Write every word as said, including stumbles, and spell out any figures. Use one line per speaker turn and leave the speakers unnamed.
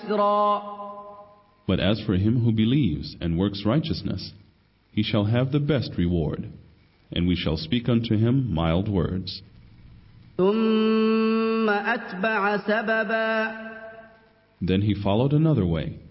But as for him who believes and works righteousness, he shall have the best reward, and we shall speak unto him mild words.
ثم أتبع سببا
Then he followed another way.